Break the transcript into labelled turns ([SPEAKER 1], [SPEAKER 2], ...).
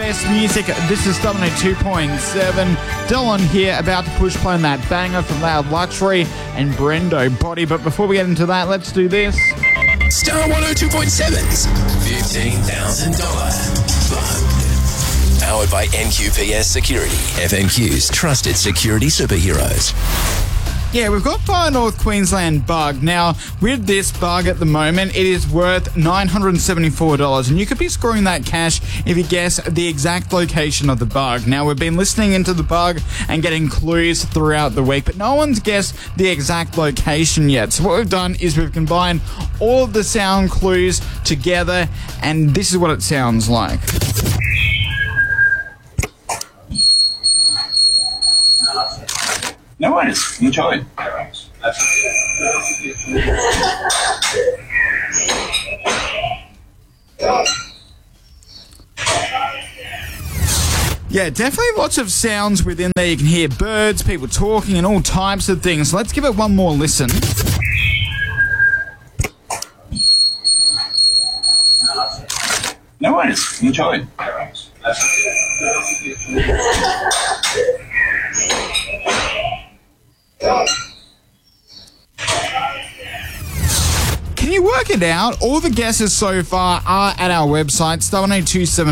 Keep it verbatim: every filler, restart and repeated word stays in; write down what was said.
[SPEAKER 1] best music. This is W two point seven. Dylan here, about to push play on that banger from Loud Luxury and Brendo Body. But before we get into that, let's do this.
[SPEAKER 2] Star one oh two point seven's fifteen thousand dollars Bug. Powered by N Q P S Security, F M Q's trusted security superheroes.
[SPEAKER 1] Yeah, we've got Far North Queensland bug. Now, with this bug at the moment, it is worth nine hundred seventy-four dollars, and you could be scoring that cash if you guess the exact location of the bug. Now, we've been listening into the bug and getting clues throughout the week, but no one's guessed the exact location yet. So what we've done is we've combined all of the sound clues together, and this is what it sounds like.
[SPEAKER 3] No worries. Enjoy.
[SPEAKER 1] Yeah, definitely lots of sounds within there. You can hear birds, people talking, and all types of things. So let's give it one more listen.
[SPEAKER 3] No worries. Enjoy.
[SPEAKER 1] Can you work it out? All the guesses so far are at our website, star one eight two seven